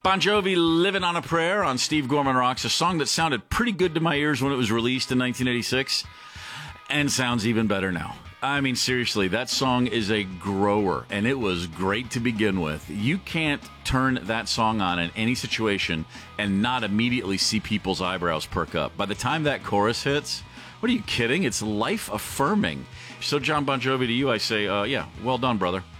Bon Jovi, Living on a Prayer on Steve Gorman Rocks, a song that sounded pretty good to my ears when it was released in 1986 and sounds even better now. I mean, seriously, that song is a grower, and it was great to begin with. You can't turn that song on in any situation and not immediately see people's eyebrows perk up. By the time that chorus hits, what are you kidding? It's life-affirming. So, John Bon Jovi, to you, I say, yeah, well done, brother.